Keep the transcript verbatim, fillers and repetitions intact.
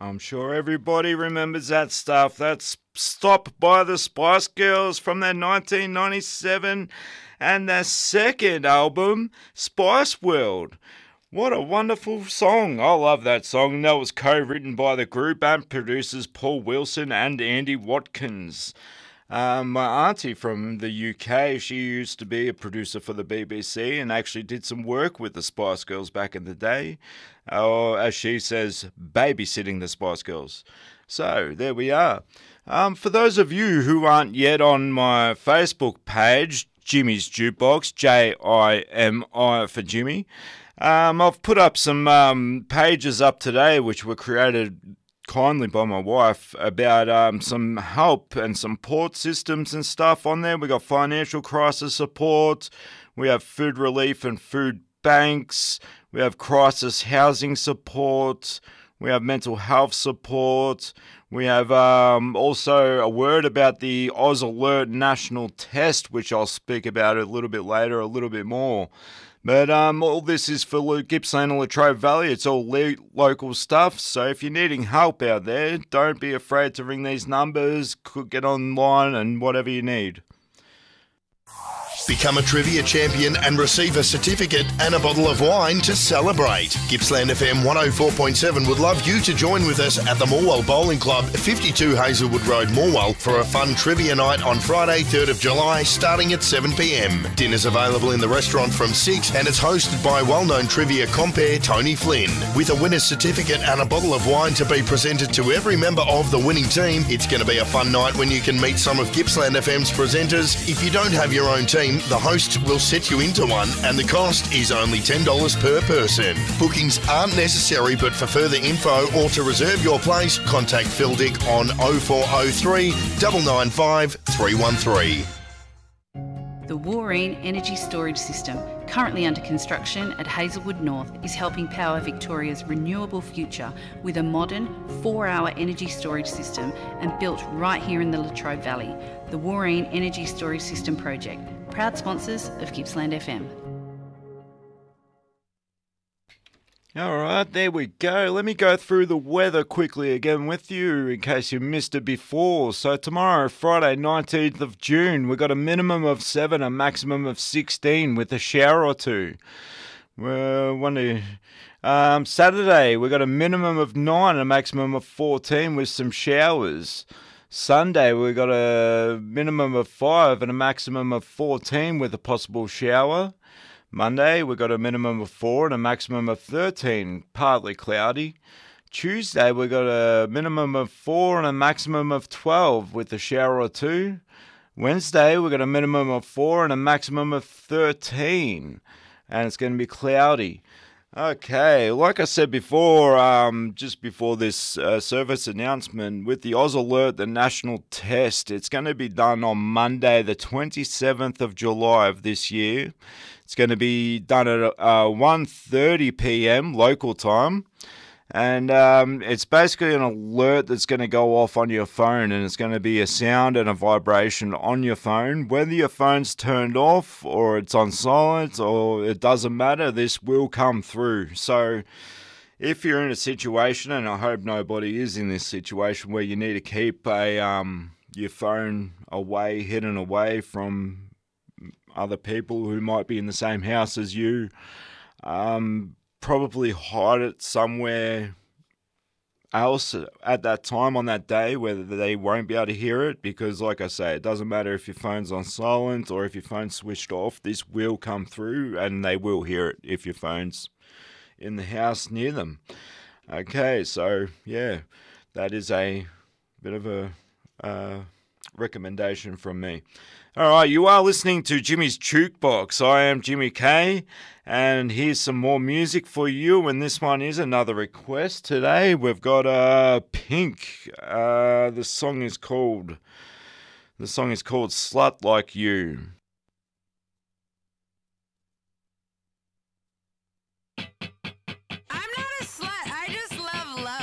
I'm sure everybody remembers that stuff. That's Stop by the Spice Girls from their nineteen ninety-seven and their second album, Spice World. What a wonderful song. I love that song. That was co-written by the group and producers Paul Wilson and Andy Watkins. Um, my auntie from the U K, she used to be a producer for the B B C and actually did some work with the Spice Girls back in the day. Or, as she says, babysitting the Spice Girls. So, there we are. Um, for those of you who aren't yet on my Facebook page, Jimmy's Jukebox, J I M I for Jimmy, um, I've put up some um, pages up today which were created kindly by my wife about um, some help and some support systems and stuff on there. We got financial crisis support, we have food relief and food banks, we have crisis housing support, we have mental health support, we have um, also a word about the Oz Alert national test, which I'll speak about a little bit later, a little bit more. But um, all this is for Gippsland and Latrobe Valley. It's all le- local stuff. So if you're needing help out there, don't be afraid to ring these numbers. Could get online and whatever you need. Become a trivia champion and receive a certificate and a bottle of wine to celebrate. Gippsland F M one oh four point seven would love you to join with us at the Morwell Bowling Club, fifty-two Hazelwood Road, Morwell, for a fun trivia night on Friday, third of July, starting at seven p m. Dinner's available in the restaurant from six and it's hosted by well-known trivia compere Tony Flynn. With a winner's certificate and a bottle of wine to be presented to every member of the winning team, it's going to be a fun night when you can meet some of Gippsland F M's presenters. If you don't have your own team, the host will set you into one and the cost is only ten dollars per person. Bookings aren't necessary, but for further info or to reserve your place, contact Phil Dick on oh four oh three, nine nine five, three one three. The Wooreen Energy Storage System, currently under construction at Hazelwood North, is helping power Victoria's renewable future with a modern four-hour energy storage system and built right here in the Latrobe Valley. The Wooreen Energy Storage System project, proud sponsors of Gippsland F M. All right, there we go. Let me go through the weather quickly again with you in case you missed it before. So tomorrow, Friday, nineteenth of June, we've got a minimum of seven, a maximum of sixteen with a shower or two. Well, one um, Saturday, we've got a minimum of nine, a maximum of fourteen with some showers. Sunday, we've got a minimum of five and a maximum of fourteen with a possible shower. Monday, we've got a minimum of four and a maximum of thirteen, partly cloudy. Tuesday, we've got a minimum of four and a maximum of twelve with a shower or two. Wednesday, we've got a minimum of four and a maximum of thirteen, and it's going to be cloudy. Okay, like I said before, um, just before this uh, service announcement, with the Oz Alert, the national test, it's going to be done on Monday, the twenty-seventh of July of this year. It's going to be done at uh, one thirty p m local time. And um, it's basically an alert that's going to go off on your phone, and it's going to be a sound and a vibration on your phone. Whether your phone's turned off or it's on silent or it doesn't matter, this will come through. So if you're in a situation, and I hope nobody is in this situation, where you need to keep a um, your phone away, hidden away from other people who might be in the same house as you, um, probably hide it somewhere else at that time on that day where they won't be able to hear it, because like I say, it doesn't matter if your phone's on silent or if your phone's switched off, this will come through and they will hear it if your phone's in the house near them. Okay, so yeah, that is a bit of a uh, recommendation from me. All right, you are listening to Jimmy's Jukebox. I am Jimmy K, and here's some more music for you, and this one is another request today. We've got uh, Pink. Uh, the song is called the song is called Slut Like You.